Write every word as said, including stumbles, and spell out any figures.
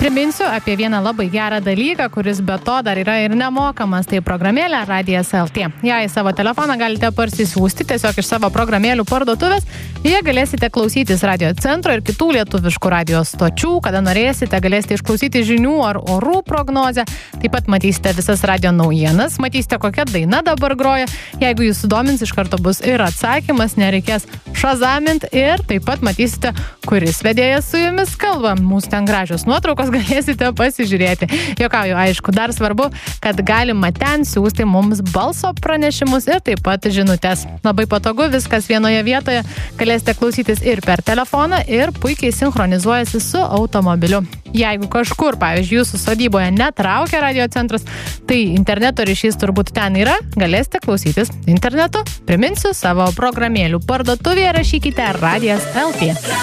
Priminsiu apie vieną labai gerą dalyką, kuris be to dar yra ir nemokamas, tai programėlė Radijas L T. Ją į savo telefoną galite parsisiųsti tiesiog iš savo programėlių parduotuvės. Jie galėsite klausytis Radio Centro ir kitų lietuviškų radio stočių, kada norėsite, galėsite išklausyti žinių ar orų prognozę. Taip pat matysite visas radio naujienas, matysite, kokia daina dabar groja. Jeigu jūs sudomins, iš karto bus ir atsakymas, nereikės šazamint ir taip pat matysite, kuris vedėjas su jumis kalba. Mūsų ten gražios nuotraukos galėsite pasižiūrėti. Jokauju, aišku, dar svarbu, kad galima ten siųsti mums balso pranešimus ir taip pat žinutės. Labai patogu, viskas vienoje vietoje. Galėsite klausytis ir per telefoną ir puikiai sinchronizuojasi su automobiliu. Jeigu kažkur, pavyzdžiui, jūsų sodyboje netraukia Radio Centras, tai interneto ryšys turbūt ten yra, galėsite klausytis internetu. Priminsiu, savo programėlių parduotuvėje rašykite Radijas L T.